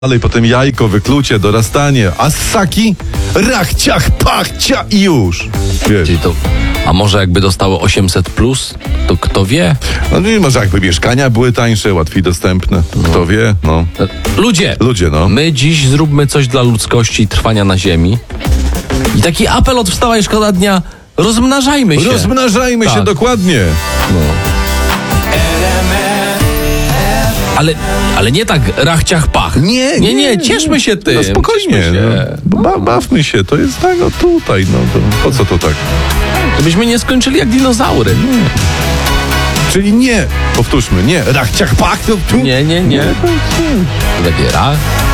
dalej, potem jajko, wyklucie, dorastanie, a ssaki rachciach, pachcia i już. Wiesz. Czyli to, a może jakby dostały 800+, to kto wie? No nie, może jakby mieszkania były tańsze, łatwiej dostępne. Kto wie, no. Ludzie, no. my dziś zróbmy coś dla ludzkości i trwania na ziemi. I taki apel od Wstawaj Szkoda Dnia, rozmnażajmy się. Rozmnażajmy się, Tak. dokładnie. No. Ale nie tak rachciach pach. Nie, cieszmy się tym. No spokojnie, cieszmy się. bawmy się, to jest tak, o tutaj, no to po co to tak? Żebyśmy nie skończyli jak dinozaury. Czyli nie, powtórzmy, nie, rachciach, pach, to tu. Nie. To takie